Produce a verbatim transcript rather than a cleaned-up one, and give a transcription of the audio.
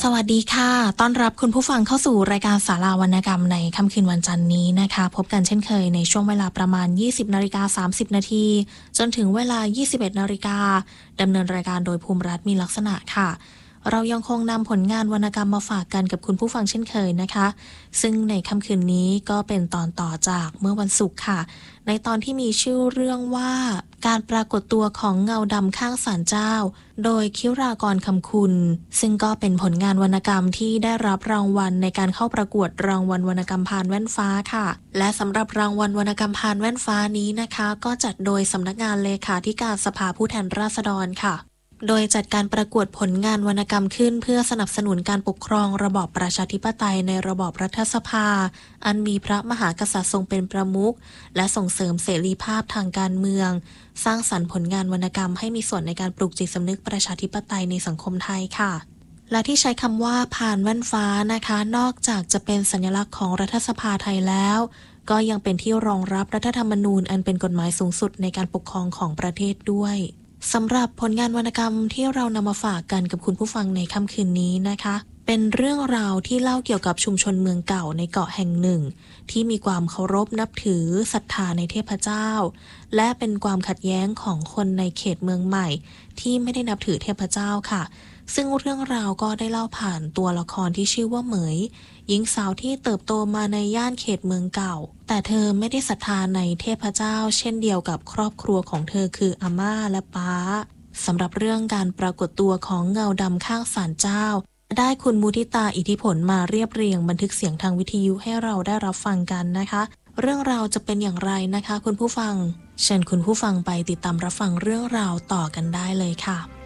สวัสดีค่ะต้อนรับคุณผู้ฟังเข้าสู่รายการศาลาวรรณกรรมในค่ำคืนวันจันทร์นี้นะคะพบกันเช่นเคยในช่วงเวลาประมาณ ยี่สิบนาฬิกาสามสิบนาทีจนถึงเวลา ยี่สิบเอ็ดนาฬิกาดำเนินรายการโดยภูมิรัตน์มีลักษณะค่ะเรายังคงนำผลงานวรรณกรรมมาฝากกันกับคุณผู้ฟังเช่นเคยนะคะซึ่งในค่ำคืนนี้ก็เป็นตอนต่อจากเมื่อวันศุกร์ค่ะในตอนที่มีชื่อเรื่องว่าการปรากฏตัวของเงาดำข้างศาลเจ้าโดยคิรากรคำคุณซึ่งก็เป็นผลงานวรรณกรรมที่ได้รับรางวัลในการเข้าประกวดรางวัลวรรณกรรมพานแว่นฟ้าค่ะและสำหรับรางวัลวรรณกรรมพานแว่นฟ้านี้นะคะก็จัดโดยสำนักงานเลขาธิการสภาผู้แทนราษฎรค่ะโดยจัดการประกวดผลงานวรรณกรรมขึ้นเพื่อสนับสนุนการปกครองระบอบประชาธิปไตยในระบอบรัฐสภาอันมีพระมหากษัตริย์ทรงเป็นประมุขและส่งเสริมเสรีภาพทางการเมืองสร้างสรรค์ผลงานวรรณกรรมให้มีส่วนในการปลูกจิตสำนึกประชาธิปไตยในสังคมไทยค่ะและที่ใช้คำว่าผ่านแว่นฟ้านะคะนอกจากจะเป็นสัญลักษณ์ของรัฐสภาไทยแล้วก็ยังเป็นที่รองรับรัฐธรรมนูญอันเป็นกฎหมายสูงสุดในการปกครองของประเทศด้วยสำหรับผลงานวรรณกรรมที่เรานำมาฝากกันกับคุณผู้ฟังในค่ำคืนนี้นะคะเป็นเรื่องราวที่เล่าเกี่ยวกับชุมชนเมืองเก่าในเกาะแห่งหนึ่งที่มีความเคารพนับถือศรัทธาในเทพเจ้าและเป็นความขัดแย้งของคนในเขตเมืองใหม่ที่ไม่ได้นับถือเทพเจ้าค่ะซึ่งเรื่องราวก็ได้เล่าผ่านตัวละครที่ชื่อว่าเหมยหญิงสาวที่เติบโตมาในย่านเขตเมืองเก่าแต่เธอไม่ได้ศรัทธาในเทพเจ้าเช่นเดียวกับครอบครัวของเธอคืออาม่าและป้าสำหรับเรื่องการปรากฏตัวของเงาดำข้างศาลเจ้าได้คุณมุทิตาอิทธิผลมาเรียบเรียงบันทึกเสียงทางวิทยุให้เราได้รับฟังกันนะคะเรื่องราวจะเป็นอย่างไรนะคะคุณผู้ฟังเชิญคุณผู้ฟังไปติดตามรับฟังเรื่องราวต่อกันได้เลยค่ะ